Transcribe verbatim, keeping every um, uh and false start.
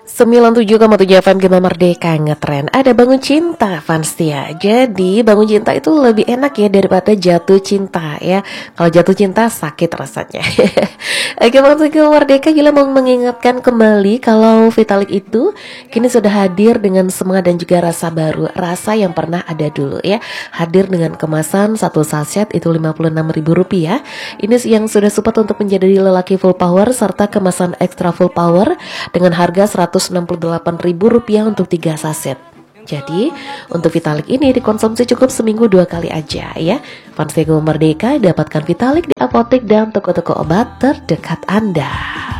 sembilan puluh tujuh koma tujuh F M Gema Merdeka ngetren. Ada Bangun Cinta fans ya. Jadi Bangun Cinta itu lebih enak ya daripada Jatuh Cinta ya. Kalau Jatuh Cinta sakit rasanya. Oke, Bangun Gema Merdeka juga mau mengingatkan kembali kalau Vitalik itu kini sudah hadir dengan semangat dan juga rasa baru, rasa yang pernah ada dulu ya. Hadir dengan kemasan satu saset itu lima puluh enam ribu rupiah. Ini yang sudah support untuk menjadi lelaki full power serta kemasan extra full power dengan harga seratus enam puluh delapan ribu rupiah untuk tiga saset. Jadi untuk Vitalik ini dikonsumsi cukup seminggu dua kali aja ya. Fans Gema Merdeka dapatkan Vitalik di apotek dan toko-toko obat terdekat Anda.